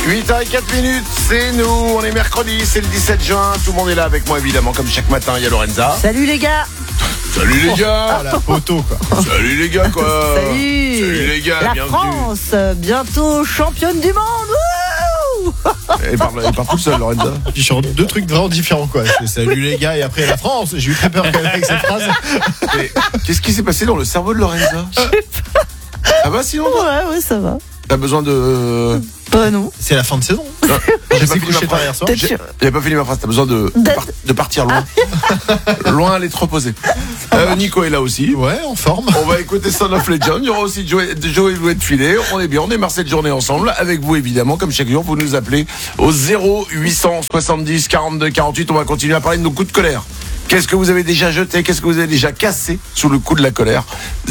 8h04, c'est nous, on est mercredi, c'est le 17 juin, tout le monde est là avec moi évidemment, comme chaque matin, il y a Lorenza. Salut les gars. Salut les gars. La photo quoi. Salut les gars quoi. Salut les gars, La bienvenue. France, bientôt championne du monde. Wouh. Elle parle tout seul, Lorenza. Puis sur deux trucs vraiment différents quoi. C'est salut les gars et après la France. J'ai eu très peur quand même avec cette phrase. Mais qu'est-ce qui s'est passé dans le cerveau de Lorenza? Ah bah sinon, Ouais, ça va. t'as besoin de... Pas non. C'est la fin de saison. Non, j'ai pas C'est fini ma couché tard phrase. hier soir. Peut-être J'ai pas fini ma phrase, t'as besoin de partir loin. Loin, aller te reposer. Nico est là aussi. Ouais, en forme. On va écouter Son of Legend. Il y aura aussi Joey Louet de filet. On est bien, on démarre cette journée ensemble. Avec vous évidemment, comme chaque jour, vous nous appelez au 0870 42 48. On va continuer à parler de nos coups de colère. Qu'est-ce que vous avez déjà jeté? Qu'est-ce que vous avez déjà cassé sous le coup de la colère?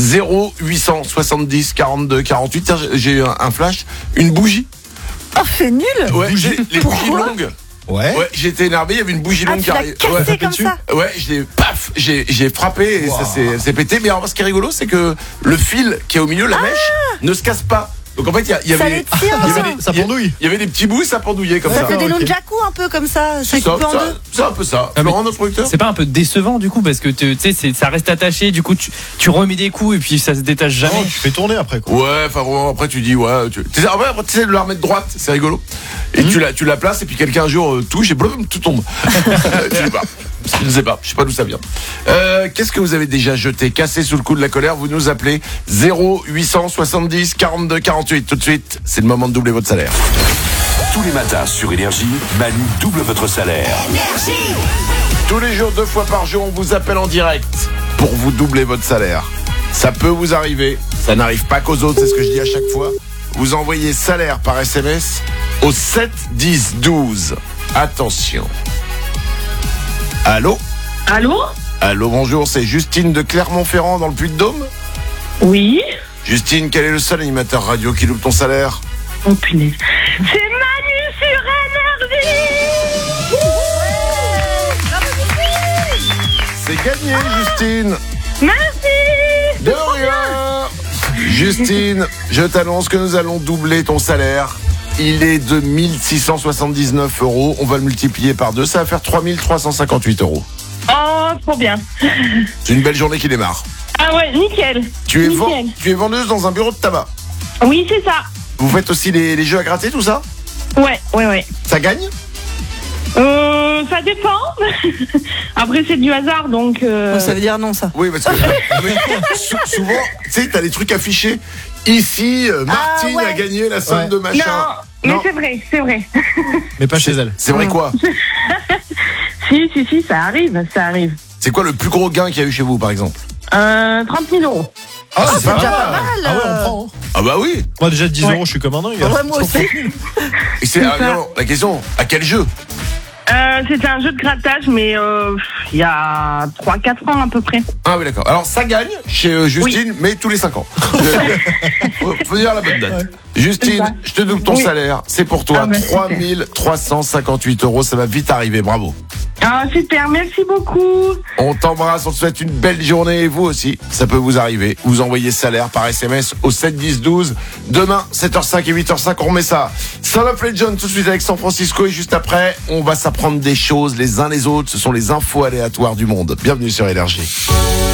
0870 42 48. Tiens, j'ai eu un flash. Une bougie. Oh, c'est nul. Ouais, les bougies Pourquoi longues. Ouais. Ouais, j'ai été énervé, il y avait une bougie Ah, longue tu l'as arrive. cassé Ouais, comme ça. Ouais, j'ai frappé et Wow. ça s'est pété. Mais alors, ce qui est rigolo, c'est que le fil qui est au milieu, la mèche, ne se casse pas. Donc en fait, il y Ça avait, les tient. Ça pendouille. il y avait des petits bouts, ça pendouillait comme Ça ça. fait des ok. nunchaku un peu comme ça. Ça C'est ça, coupe en deux. c'est un peu ça. Ah, mais Laurent, notre producteur. C'est pas un peu décevant du coup parce que tu sais ça reste attaché, du coup tu remets des coups et puis ça se détache Non, jamais. tu fais tourner après quoi. Ouais, enfin vraiment, après tu dis ouais, après tu essaies de la remettre droite, c'est rigolo. Et tu la places et puis quelqu'un un jour touche et blum, tout tombe. Tu sais pas. Je sais pas d'où ça vient. Qu'est-ce que vous avez déjà jeté, cassé sous le coup de la colère? Vous nous appelez 0870 42 48. Tout de suite, c'est le moment de doubler votre salaire. Tous les matins sur Énergie, Manu double votre salaire. Tous les jours, 2 fois par jour, on vous appelle en direct pour vous doubler votre salaire. Ça peut vous arriver, ça n'arrive pas qu'aux autres, c'est ce que je dis à chaque fois. Vous envoyez salaire par SMS au 7 10 12. Attention. Allô? Allô, bonjour, c'est Justine de Clermont-Ferrand dans le Puy-de-Dôme. Oui. Justine, quel est le seul animateur radio qui loupe ton salaire? Oh punaise. C'est Manu sur Énergie. C'est gagné, Justine. Merci. De rien. Justine, je t'annonce que nous allons doubler ton salaire. Il est de 1679 €. On va le multiplier par 2. Ça va faire 3358 €. Oh, trop bien. C'est une belle journée qui démarre. Ah ouais, nickel. Tu es Nickel. vendeuse dans un bureau de tabac. Oui, c'est ça. Vous faites aussi les jeux à gratter, tout ça? Ouais. Ça gagne? Ça dépend. Après, c'est du hasard, donc... Ça veut dire non, ça. Oui, parce que souvent, tu sais, t'as les trucs affichés. Ici, Martine ouais. a gagné la somme Ouais. de machin. Non, mais Non. c'est vrai. Mais pas chez elle. C'est vrai quoi? Si, ça arrive. C'est quoi le plus gros gain qu'il y a eu chez vous, par exemple? 30 000 €. Ah, c'est déjà pas mal. Ah ouais, on prend. Hein. Ah bah oui. Moi déjà 10 Ouais. €, je suis comme un dingue. Ouais, moi aussi. Et c'est ça. non, la question, à quel jeu? C'était un jeu de grattage, mais il y a 3-4 ans à peu près. Ah oui, d'accord. Alors ça gagne chez Justine, mais tous les 5 ans. Faut dire la bonne date. Ouais. Justine, C'est ça. je te double ton Oui. salaire. C'est pour toi, Ah bah, super. 3358 €. Ça va vite arriver, bravo. Ah, super, merci beaucoup. On t'embrasse, on te souhaite une belle journée et vous aussi, ça peut vous arriver. Vous envoyez salaire par SMS au 7 10 12. Demain, 7h05 et 8h05, on remet ça. Son of Legend tout de suite avec San Francisco et juste après, on va s'apprendre des choses les uns les autres. Ce sont les infos aléatoires du monde. Bienvenue sur Énergie.